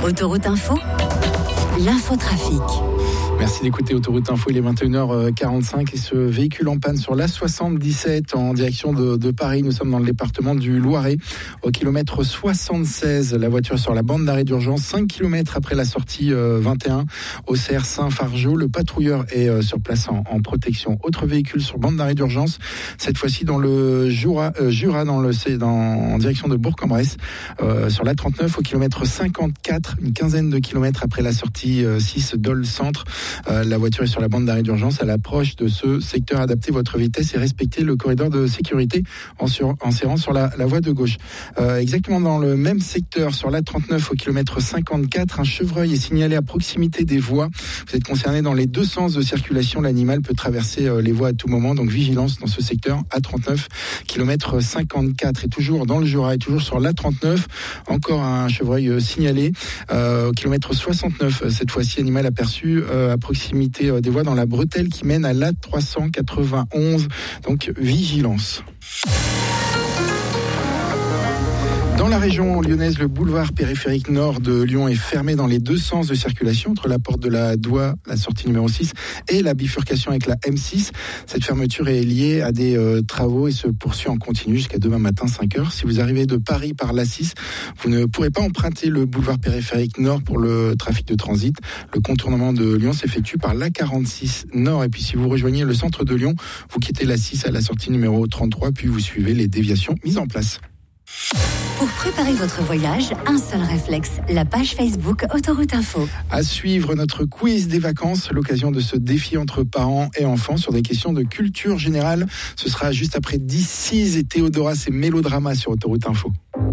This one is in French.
Autoroute Info, l'infotrafic. Merci d'écouter Autoroute Info, il est 21h45 et ce véhicule en panne sur l'A77 en direction de Paris. Nous sommes dans le département du Loiret, au kilomètre 76. La voiture est sur la bande d'arrêt d'urgence, 5 km après la sortie 21 au CR Saint-Fargeau. Le patrouilleur est sur place en protection. Autre véhicule sur bande d'arrêt d'urgence, cette fois-ci dans le Jura, en direction de Bourg-en-Bresse, sur l'A39 au kilomètre 54, une quinzaine de kilomètres après la sortie 6 Dole Centre. La voiture est sur la bande d'arrêt d'urgence. À l'approche de ce secteur, adaptez votre vitesse et respectez le corridor de sécurité en serrant sur la voie de gauche. Exactement dans le même secteur, sur l'A39 au kilomètre 54, un chevreuil est signalé à proximité des voies. Vous êtes concerné dans les deux sens de circulation. L'animal peut traverser les voies à tout moment, donc vigilance dans ce secteur. A39, kilomètre 54. Et toujours dans le Jura et toujours sur l'A39, encore un chevreuil signalé au kilomètre 69. Cette fois-ci, animal aperçu à proximité des voies dans la bretelle qui mène à l'A391. Donc vigilance. Dans la région lyonnaise, le boulevard périphérique nord de Lyon est fermé dans les deux sens de circulation entre la porte de la Doua, la sortie numéro 6, et la bifurcation avec la M6. Cette fermeture est liée à des travaux et se poursuit en continu jusqu'à demain matin 5h. Si vous arrivez de Paris par l'A6, vous ne pourrez pas emprunter le boulevard périphérique nord pour le trafic de transit. Le contournement de Lyon s'effectue par l'A46 nord. Et puis si vous rejoignez le centre de Lyon, vous quittez l'A6 à la sortie numéro 33, puis vous suivez les déviations mises en place. Pour préparer votre voyage, un seul réflexe, la page Facebook Autoroute Info. À suivre notre quiz des vacances, l'occasion de ce défi entre parents et enfants sur des questions de culture générale. Ce sera juste après 10-6 et Théodora, c'est Mélodrama sur Autoroute Info.